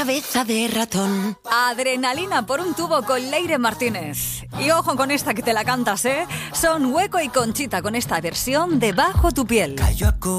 cabeza de ratón. Adrenalina por un tubo con Leire Martínez. Y ojo con esta que te la cantas, ¿eh? Son Hueco y Conchita con esta versión de Bajo tu piel.